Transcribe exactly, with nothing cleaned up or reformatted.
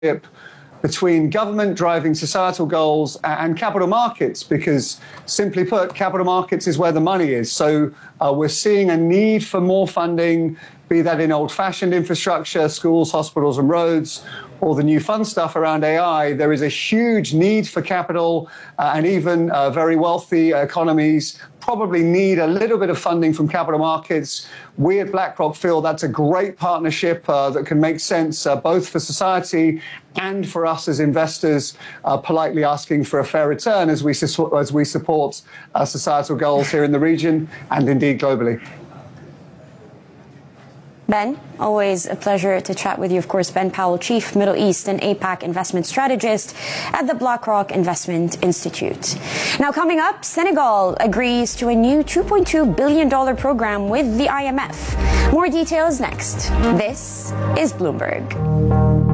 between government driving societal goals and capital markets, because simply put, capital markets is where the money is. So uh, we're seeing a need for more funding, be that in old-fashioned infrastructure, schools, hospitals and roads, or the new fun stuff around A I. There is a huge need for capital, uh, and even uh, very wealthy economies probably need a little bit of funding from capital markets. We at BlackRock feel that's a great partnership uh, that can make sense uh, both for society and for us as investors, uh, politely asking for a fair return as we, su- as we support uh, societal goals here in the region and indeed globally. Ben, always a pleasure to chat with you. Of course, Ben Powell, Chief Middle East and APAC Investment Strategist at the BlackRock Investment Institute. Now, coming up, Senegal agrees to a new two point two billion dollars program with the I M F. More details next. This is Bloomberg.